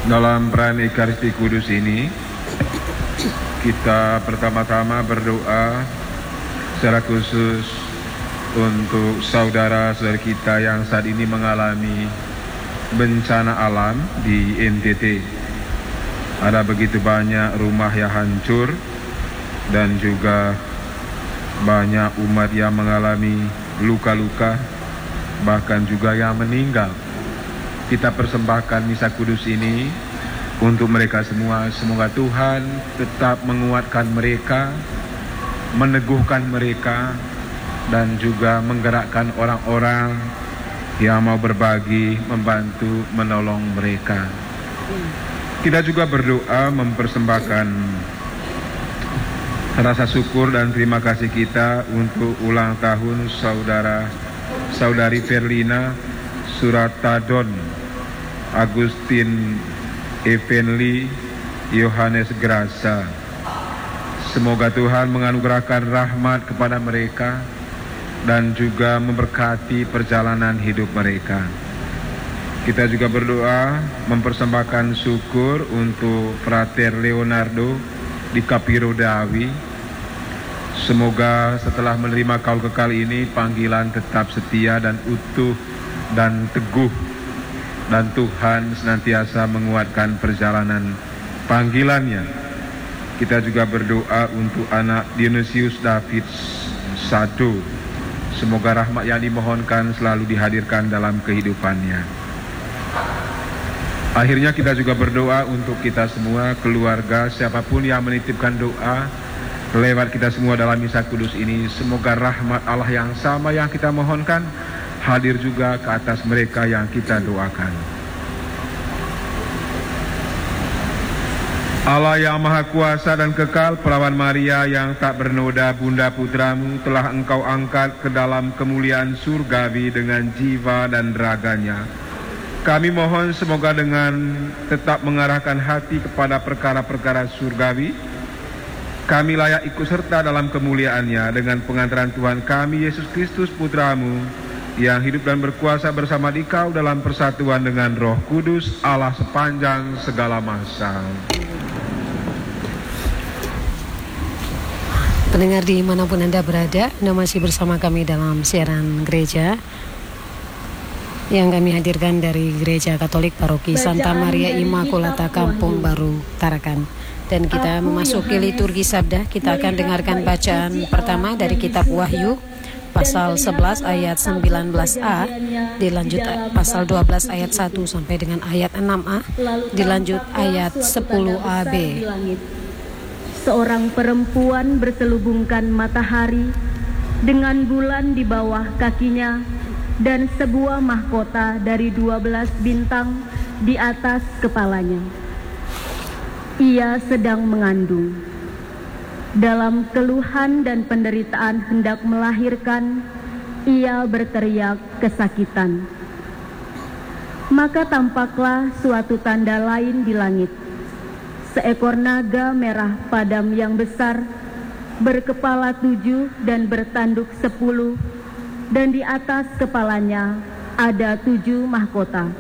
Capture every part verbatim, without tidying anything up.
Dalam perayaan Ekaristi Kudus ini, kita pertama-tama berdoa secara khusus untuk saudara-saudara kita yang saat ini mengalami bencana alam di N T T. Ada begitu banyak rumah yang hancur dan juga banyak umat yang mengalami luka-luka, bahkan juga yang meninggal. Kita persembahkan misa kudus ini untuk mereka semua. Semoga Tuhan tetap menguatkan mereka, meneguhkan mereka, dan juga menggerakkan orang-orang yang mau berbagi, membantu, menolong mereka. Kita juga berdoa mempersembahkan rasa syukur dan terima kasih kita untuk ulang tahun saudara saudari Verlina Suratadon Agustin Evenly Yohanes Grasa. Semoga Tuhan menganugerahkan rahmat kepada mereka dan juga memberkati perjalanan hidup mereka. Kita juga berdoa mempersembahkan syukur untuk Frater Leonardo di Kapiro Dawi. Semoga setelah menerima kaul kekal ini, panggilan tetap setia dan utuh dan teguh, dan Tuhan senantiasa menguatkan perjalanan panggilannya. Kita juga berdoa untuk anak Dionysius David Sado. Semoga rahmat yang dimohonkan selalu dihadirkan dalam kehidupannya. Akhirnya kita juga berdoa untuk kita semua, keluarga, siapapun yang menitipkan doa lewat kita semua dalam misa kudus ini. Semoga rahmat Allah yang sama yang kita mohonkan hadir juga ke atas mereka yang kita doakan. Allah yang Maha Kuasa dan Kekal, perawan Maria yang tak bernoda, Bunda Putramu telah Engkau angkat ke dalam kemuliaan surgawi dengan jiwa dan raganya. Kami mohon semoga dengan tetap mengarahkan hati kepada perkara-perkara surgawi, kami layak ikut serta dalam kemuliaannya dengan pengantaran Tuhan kami Yesus Kristus Putramu, yang hidup dan berkuasa bersama Dikau dalam persatuan dengan Roh Kudus, Allah sepanjang segala masa. Pendengar dimanapun Anda berada, Anda masih bersama kami dalam siaran gereja yang kami hadirkan dari Gereja Katolik Paroki Santa Maria Immaculata Kampung Baru, Tarakan. Dan kita memasuki liturgi sabda. Kita akan dengarkan bacaan pertama dari kitab Wahyu pasal sebelas ayat sembilan belas a, dilanjut pasal dua belas ayat satu sampai dengan ayat enam a, dilanjut ayat sepuluh a b. Seorang perempuan berselubungkan matahari dengan bulan di bawah kakinya dan sebuah mahkota dari dua belas bintang di atas kepalanya. Ia sedang mengandung. Dalam keluhan dan penderitaan hendak melahirkan, ia berteriak kesakitan. Maka tampaklah suatu tanda lain di langit. Seekor naga merah padam yang besar, berkepala tujuh dan bertanduk sepuluh, dan di atas kepalanya ada tujuh mahkota.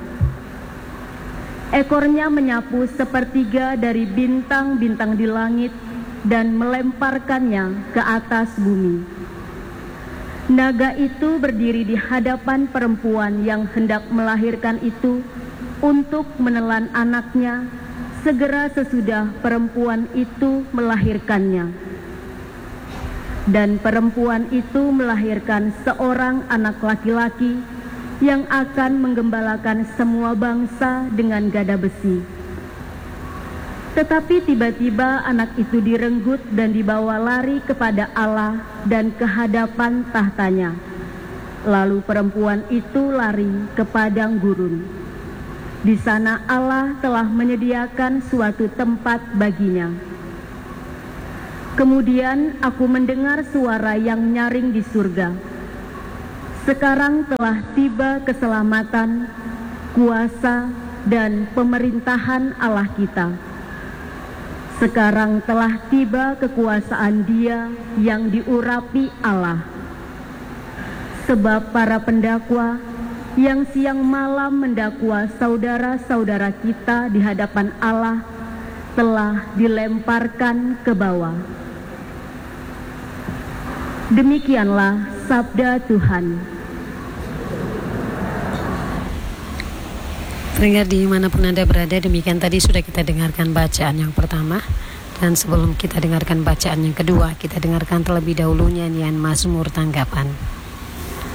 Ekornya menyapu sepertiga dari bintang-bintang di langit dan melemparkannya ke atas bumi. Naga itu berdiri di hadapan perempuan yang hendak melahirkan itu untuk menelan anaknya segera sesudah perempuan itu melahirkannya. Dan perempuan itu melahirkan seorang anak laki-laki yang akan menggembalakan semua bangsa dengan gada besi. Tetapi tiba-tiba anak itu direnggut dan dibawa lari kepada Allah dan ke hadapan tahtanya. Lalu perempuan itu lari ke padang gurun. Di sana Allah telah menyediakan suatu tempat baginya. Kemudian aku mendengar suara yang nyaring di surga. Sekarang telah tiba keselamatan, kuasa, dan pemerintahan Allah kita. Sekarang telah tiba kekuasaan Dia yang diurapi Allah. Sebab para pendakwa yang siang malam mendakwa saudara-saudara kita di hadapan Allah telah dilemparkan ke bawah. Demikianlah sabda Tuhan. Pendengar dimanapun Anda berada, demikian tadi sudah kita dengarkan bacaan yang pertama. Dan sebelum kita dengarkan bacaan yang kedua, kita dengarkan terlebih dahulu nyanyian Mazmur Tanggapan.